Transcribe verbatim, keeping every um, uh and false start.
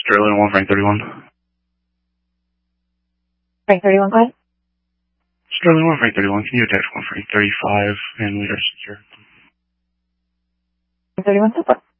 Sterling one, Frank thirty-one. Frank thirty-one, go ahead. Sterling one, Frank thirty-one. Can you attach one, Frank thirty-five, and we are secure? Frank thirty-one, super.